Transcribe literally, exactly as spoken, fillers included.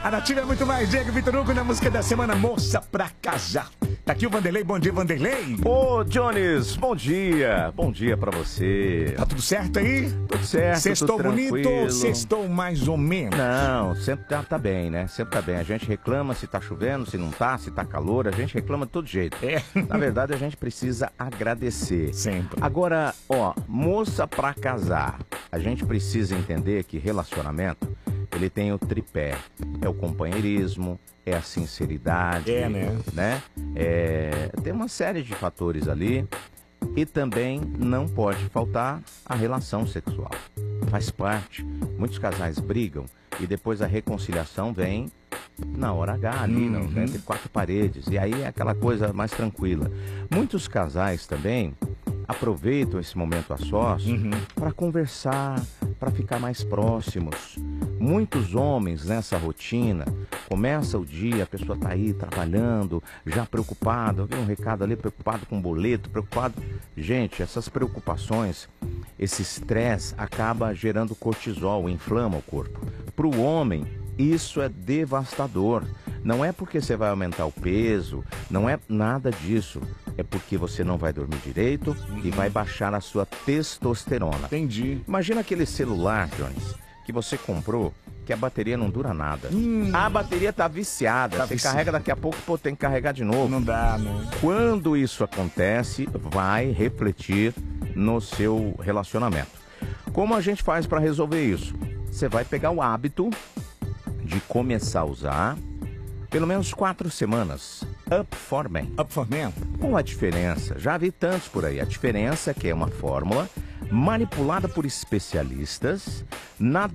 A Nativa é muito mais. Diego Vitor Hugo na música da semana, Moça pra Casar. Tá aqui o Vanderlei. Bom dia, Vanderlei. Ô, Jones, bom dia. Bom dia pra você. Tá tudo certo aí? Tudo certo, Sextou tudo bonito tranquilo. ou sextou mais ou menos? Não, sempre tá, tá bem, né? Sempre tá bem. A gente reclama se tá chovendo, se não tá, se tá calor. A gente reclama de todo jeito. É. Na verdade, a gente precisa agradecer. Sempre. Agora, ó, moça pra casar. A gente precisa entender que relacionamento, ele tem o tripé. É o companheirismo, é a sinceridade. É, né? né? É, tem uma série de fatores ali. E também não pode faltar a relação sexual. Faz parte. Muitos casais brigam e depois a reconciliação vem na hora H ali, Uhum. não, entre quatro paredes. E aí é aquela coisa mais tranquila. Muitos casais também aproveitam esse momento a sós Uhum. para conversar, para ficar mais próximos. Muitos homens nessa rotina, começa o dia, a pessoa tá aí trabalhando, já preocupado, viu um recado ali, preocupado com boleto, preocupado. Gente, essas preocupações, esse estresse acaba gerando cortisol, inflama o corpo. Para o homem, isso é devastador. Não é porque você vai aumentar o peso, não é nada disso. É porque você não vai dormir direito e vai baixar a sua testosterona. Entendi. Imagina aquele celular, Jones, que você comprou, que a bateria não dura nada. Hum. A bateria tá viciada. Tá você vici... carrega daqui a pouco, pô, tem que carregar de novo. Não dá, né? Quando isso acontece, vai refletir no seu relacionamento. Como a gente faz para resolver isso? Você vai pegar o hábito de começar a usar pelo menos quatro semanas. Up for Men. Up for Men. Qual a diferença? Já vi tantos por aí. A diferença é que é uma fórmula manipulada por especialistas na